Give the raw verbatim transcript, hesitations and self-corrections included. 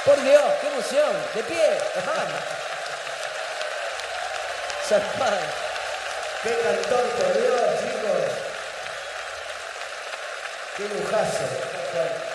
Por Dios, qué emoción. De pie, vamos. Zarpado. Qué cantor, por Dios, chicos. Qué lujazo.